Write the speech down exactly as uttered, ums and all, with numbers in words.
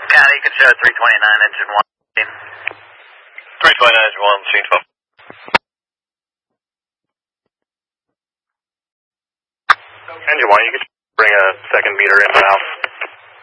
County, you can show three twenty-nine, engine one. three twenty-nine, engine one, machine twelve. Engine one, you can bring a second meter in and out.